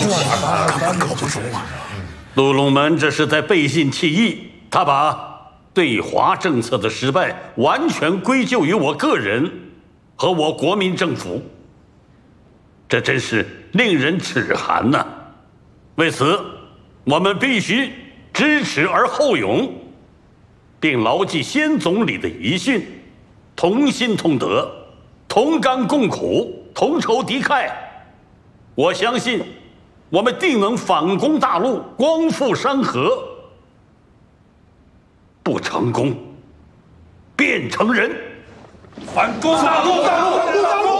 杜龙门这是在背信弃义，他把对华政策的失败完全归咎于我个人和我国民政府，这真是令人齿寒呐！为此，我们必须知耻而后勇，并牢记先总理的遗训，同心同德，同甘共苦，同仇敌忾。我相信，我们定能反攻大陆，光复山河。不成功，便成仁。反攻大陆！